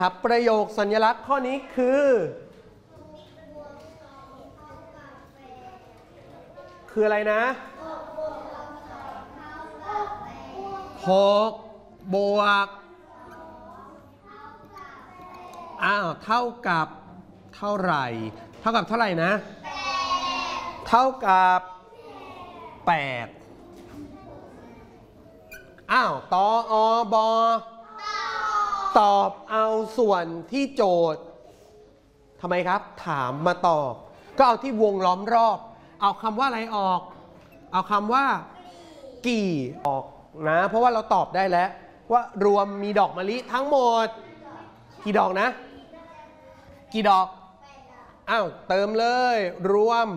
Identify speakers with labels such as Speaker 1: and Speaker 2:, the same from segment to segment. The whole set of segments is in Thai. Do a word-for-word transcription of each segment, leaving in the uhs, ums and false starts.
Speaker 1: ครับประโยคสัญลักษณ์ข้อนี้คือคืออะไรนะหกบวกอ้าวเท่ากับเท่าไหร่เท่ากับเท่าไหร่นะเท่ากับแปดอ้าวตออบอตอบเอาส่วนที่โจทย์ทำไมครับถามมาตอบก็เอาที่วงล้อมรอบเอาคำว่าอะไรออกเอาคำว่ากี่ออกนะเพราะว่าเราตอบได้แล้วว่ารวมมีดอกมะลิทั้งหมดกี่ดอกนะกี่ดอกอ้าวเติมเลยรวม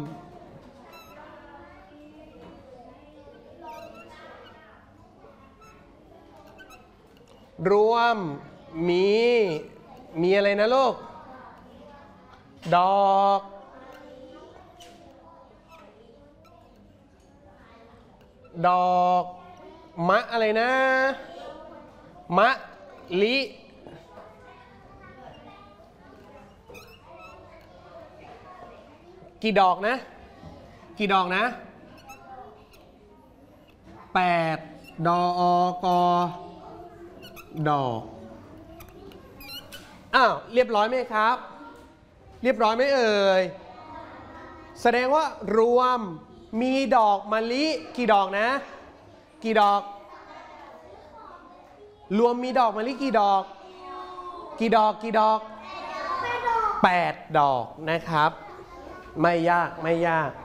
Speaker 1: รวมมีมีอะไรนะลูกดอกดอกมะอะไรนะมะลิกี่ดอกนะกี่ดอกนะแปดดอกดอกอ้าวเรียบร้อยไหมครับเรียบร้อยไหมเอ่ยแสดงว่ารวมมีดอกมะลิกี่ดอกนะกี่ดอกรวมมีดอกมะลิกี่ดอกกี่ดอกกี่ดอกแปดดอกนะครับไม่ยากไม่ยาก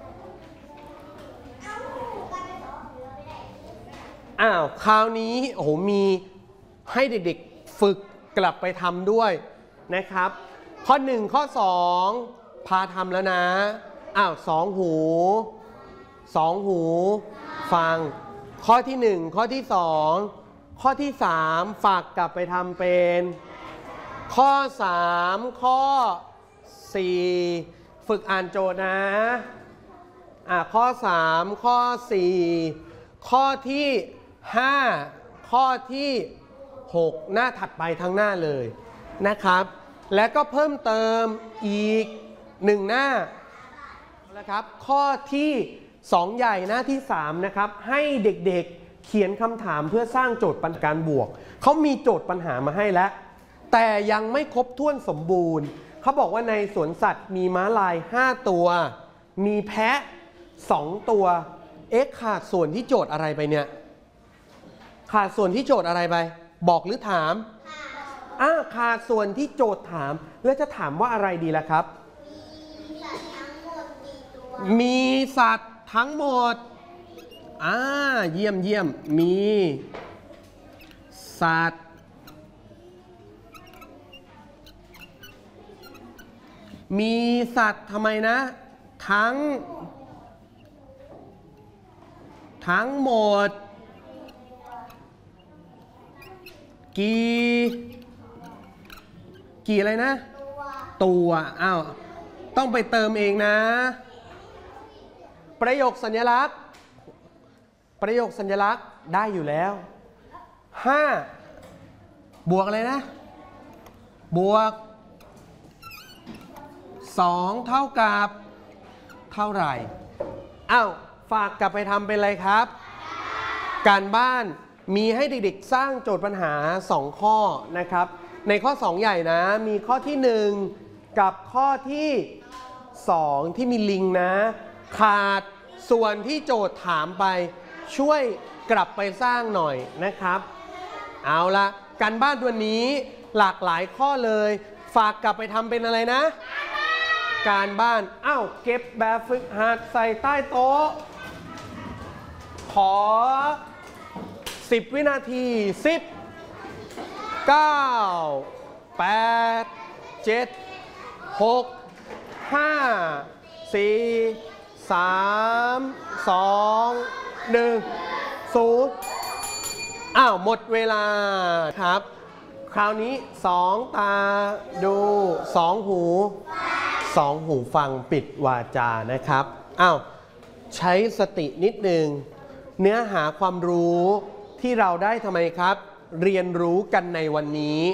Speaker 1: อ้าวคราวนี้โอ้โหมีให้เด็กๆฝึกกลับไปทำด้วยนะครับข้อหนึ่งข้อสองพาทำแล้วนะอ้าวสองหูสองหูฟังข้อที่หนึ่งข้อที่สองข้อที่สามฝากกลับไปทำเป็นข้อสามข้อสี่ฝึกอ่านโจทย์นะอ่ะข้อสามข้อสี่ข้อที่ห้าข้อที่หกหน้าถัดไปทั้งหน้าเลยนะครับและก็เพิ่มเติมอีกหนึ่งหน้านะครับข้อที่สองใหญ่หน้าที่สามนะครับให้เด็กๆเขียนคำถามเพื่อสร้างโจทย์ปัญหาการบวกเขามีโจทย์ปัญหามาให้แล้วแต่ยังไม่ครบถ้วนสมบูรณ์เขาบอกว่าในสวนสัตว์มีม้าลายห้าตัวมีแพะสองตัวเอ๊ะขาดส่วนที่โจทย์อะไรไปเนี่ยขาดส่วนที่โจทย์อะไรไปบอกหรือถามอ่าขาดส่วนที่โจทย์ถามแล้วจะถามว่าอะไรดีล่ะครับมีสัตว์ทั้งหมดอ่าเยี่ยมเยี่ยมมีสัตว์มีสัตว์ทำไมนะทั้งทั้งหมดกี่กี่อะไรนะตัวอ้าวต้องไปเติมเองนะประโยคสัญลักษณ์ประโยคสัญลักษณ์ได้อยู่แล้วห้าบวกอะไรนะบวกสองเท่ากับเท่าไหร่อ้าวฝากกลับไปทำเป็นอะไรครับการบ้านมีให้เด็กๆสร้างโจทย์ปัญหาสองข้อนะครับในข้อสองใหญ่นะมีข้อที่หนึ่งกับข้อที่สองที่มีลิงนะขาดส่วนที่โจทย์ถามไปช่วยกลับไปสร้างหน่อยนะครับเอาละการบ้านวันนี้หลากหลายข้อเลยฝากกลับไปทำเป็นอะไรนะการบ้านอ้าวเก็บแบบฝึกหัดใส่ใต้โต๊ะขอสิบวินาทีสิบ เก้า แปด เจ็ด หก ห้า สี่ สาม สอง หนึ่ง ศูนย์อ้าวหมดเวลาครับคราวนี้สองตาดูสองหูสองหูฟังปิดวาจานะครับอ้าวใช้สตินิดนึงเนื้อหาความรู้ที่เราได้ทำไมครับเรียนรู้กันในวันนี้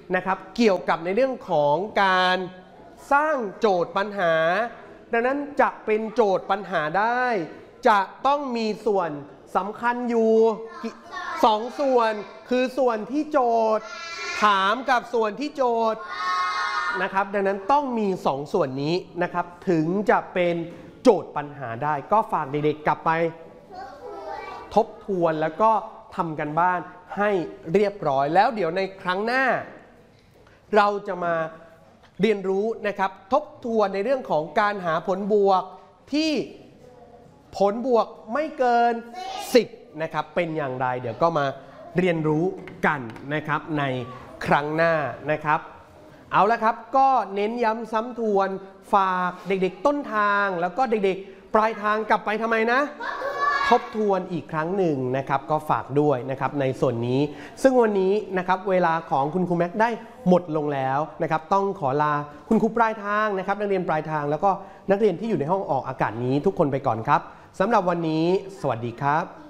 Speaker 1: นะครับเกี่ยวกับในเรื่องของการสร้างโจทย์ปัญหาดังนั้นจะเป็นโจทย์ปัญหาได้จะต้องมีส่วนสำคัญอยู่สองส่วนคือส่วนที่โจทย์ถามกับส่วนที่โจทย์นะครับดังนั้นต้องมีสองส่วนนี้นะครับถึงจะเป็นโจทย์ปัญหาได้ก็ฝากเด็กๆกลับไปทบทวนแล้วก็ทำกันบ้านให้เรียบร้อยแล้วเดี๋ยวในครั้งหน้าเราจะมาเรียนรู้นะครับทบทวนในเรื่องของการหาผลบวกที่ผลบวกไม่เกินสิบนะครับเป็นอย่างไรเดี๋ยวก็มาเรียนรู้กันนะครับในครั้งหน้านะครับเอาละครับก็เน้นย้ำซ้ำทวนฝากเด็กๆต้นทางแล้วก็เด็กๆปลายทางกลับไปทำไมนะทบทวนอีกครั้งหนึ่งนะครับก็ฝากด้วยนะครับในส่วนนี้ซึ่งวันนี้นะครับเวลาของคุณครูแม็กได้หมดลงแล้วนะครับต้องขอลาคุณครูปลายทางนะครับนักเรียนปลายทางแล้วก็นักเรียนที่อยู่ในห้องออกอากาศนี้ทุกคนไปก่อนครับสำหรับวันนี้สวัสดีครับ